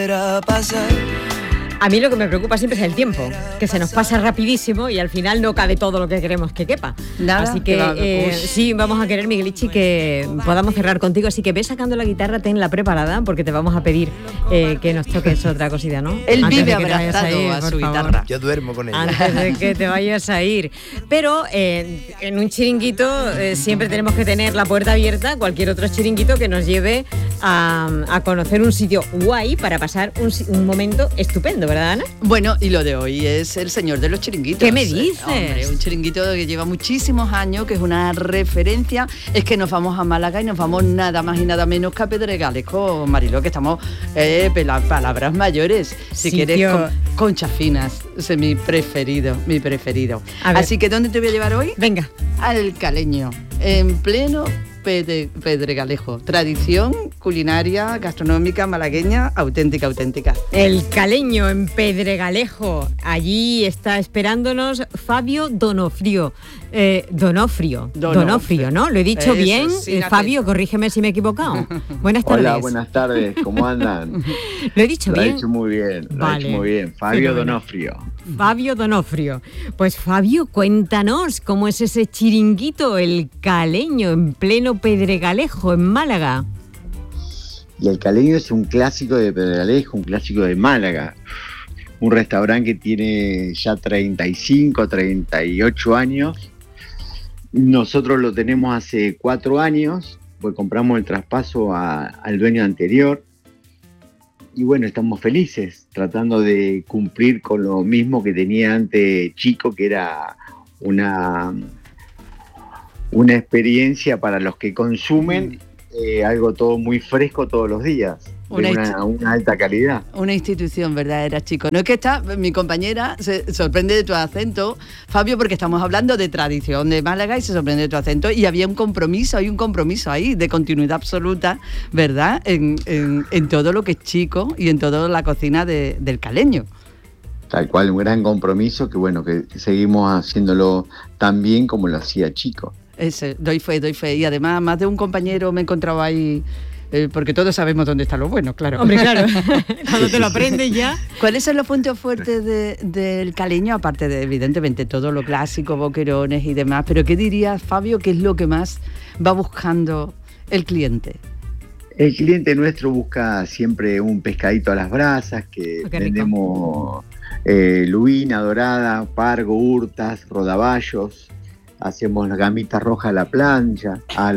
A mí lo que me preocupa siempre es el tiempo, que se nos pasa rapidísimo y al final no cabe todo lo que queremos que quepa. Nada, así que sí, vamos a querer, Miguelichi, que podamos cerrar contigo. Así que ve sacando la guitarra, tenla preparada, porque te vamos a pedir que nos toques otra cosita, ¿no? Él Antes vive de que te vayas abrazado ir, a su por favor. guitarra. Yo duermo con ella. Antes de que te vayas a ir. Pero en un chiringuito siempre tenemos que tener la puerta abierta, cualquier otro chiringuito que nos lleve a conocer un sitio guay para pasar un momento estupendo, ¿verdad, Ana? Bueno, y lo de hoy es el señor de los chiringuitos. ¿Qué me dices? Hombre, un chiringuito que lleva muchísimos años, que es una referencia. Es que nos vamos a Málaga y nos vamos nada más y nada menos que a Pedregalejo, Mariló, que estamos palabras mayores. Si Sitio... quieres, conchas finas. Ese es mi preferido, mi preferido. Así que, ¿dónde te voy a llevar hoy? Venga. Al Caleño, en pleno Pedregalejo. Tradición culinaria, gastronómica, malagueña, auténtica. El Caleño en Pedregalejo. Allí está esperándonos Fabio Donofrio. Donofrio, ¿no? ¿Lo he dicho bien? Sí, Fabio, corrígeme si me he equivocado. Buenas tardes. Hola, buenas tardes. ¿Cómo andan? ¿Lo he dicho bien? Lo he hecho muy bien. Vale. Lo he hecho muy bien. Fabio Donofrio. Fabio Donofrio. Pues Fabio, cuéntanos cómo es ese chiringuito, el Caleño, en pleno Pedregalejo, en Málaga. Y el Caleño es un clásico de Pedregalejo, un clásico de Málaga. Un restaurante que tiene ya 35, 38 años. Nosotros lo tenemos hace 4 años, pues compramos el traspaso al dueño anterior. Y bueno, estamos felices, tratando de cumplir con lo mismo que tenía antes chico, que era una experiencia para los que consumen algo todo muy fresco todos los días, de una alta calidad. Una institución verdadera, chicos. No es que mi compañera se sorprende de tu acento, Fabio, porque estamos hablando de tradición de Málaga y se sorprende de tu acento, y había un compromiso ahí de continuidad absoluta, ¿verdad? En todo lo que es chico y en toda la cocina del Caleño. Tal cual, un gran compromiso que bueno, que seguimos haciéndolo tan bien como lo hacía chico. Doy fe. Y además, más de un compañero me encontraba ahí, porque todos sabemos dónde está lo bueno, claro. Hombre, claro, cuando te lo aprendes ya. ¿Cuáles son los puntos fuertes del Caleño? Aparte de, evidentemente, todo lo clásico, boquerones y demás. Pero ¿qué dirías, Fabio, qué es lo que más va buscando el cliente? El cliente nuestro busca siempre un pescadito a las brasas, que vendemos lubina, dorada, pargo, hurtas, rodaballos. Hacemos las gamitas rojas a la plancha, a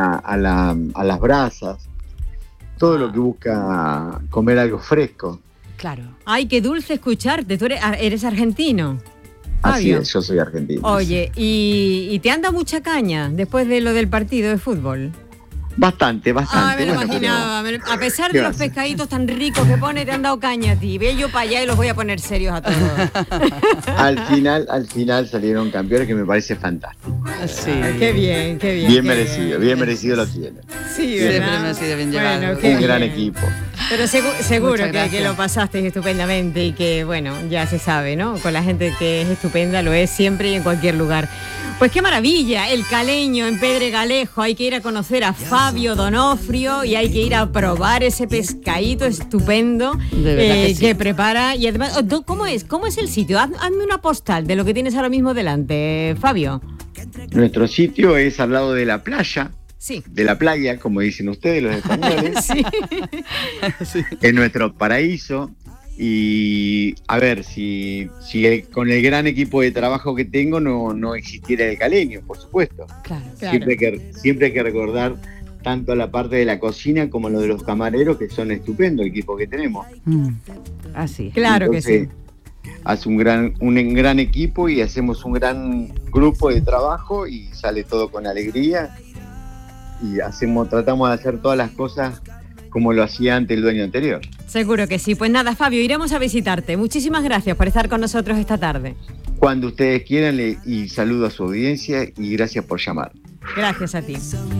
las brasas. Todo lo que busca comer algo fresco. Claro. Ay, qué dulce escucharte. Tú eres argentino. Así Fabio. es, yo soy argentino. Oye, ¿y te han dado mucha caña después de lo del partido de fútbol? Bastante. Ah, me lo imaginaba. A pesar de los pescaditos tan ricos que pone, te han dado caña a ti. Ve yo para allá y los voy a poner serios a todos. Al final salieron campeones, que me parece fantástico. Sí. Qué bien. Bien merecido lo tienen. Sí, siempre me ha sido bien llevado. Bueno, un gran equipo. Pero seguro que lo pasaste estupendamente y que, bueno, ya se sabe, ¿no? Con la gente que es estupenda, lo es siempre y en cualquier lugar. Pues qué maravilla, el Caleño en Pedregalejo. Hay que ir a conocer a Fabio Donofrio y hay que ir a probar ese pescadito estupendo que prepara. Y además, ¿cómo es el sitio? Hazme una postal de lo que tienes ahora mismo delante, Fabio. Nuestro sitio es al lado de la playa. Sí. De la playa, como dicen ustedes, los españoles. Sí. Es nuestro paraíso. Y a ver, si con el gran equipo de trabajo que tengo no existiera el Caleño, por supuesto. Claro. Siempre hay que recordar tanto la parte de la cocina como lo de los camareros, que son estupendo el equipo que tenemos. Así. Claro. Entonces, que sí. Hace un gran equipo y hacemos un gran grupo de trabajo y sale todo con alegría. Y tratamos de hacer todas las cosas como lo hacía antes el dueño anterior. Seguro que sí. Pues nada, Fabio, iremos a visitarte. Muchísimas gracias por estar con nosotros esta tarde. Cuando ustedes quieran, y saludo a su audiencia y gracias por llamar. Gracias a ti.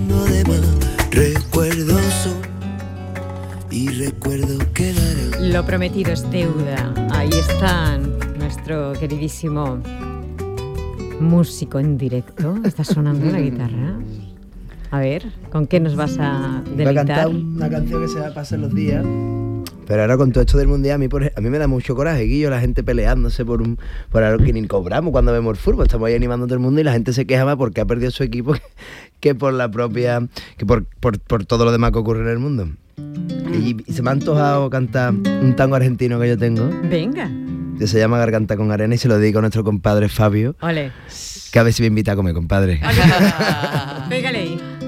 Lo prometido es deuda. Ahí está nuestro queridísimo músico en directo. Está sonando la guitarra. A ver, ¿con qué nos vas a deleitar? Va a cantar una canción que se va a pasar los días. Pero ahora con todo esto del mundial, a mí me da mucho coraje, Guillo, la gente peleándose por algo que ni cobramos cuando vemos el fútbol. Estamos ahí animando a todo el mundo y la gente se queja más porque ha perdido su equipo que por la propia, que por todo lo demás que ocurre en el mundo. Y se me ha antojado cantar un tango argentino que yo tengo. Venga. Que se llama Garganta con Arena y se lo dedico a nuestro compadre Fabio. Ole. Que a ver si me invita a comer, compadre. Pégale ahí.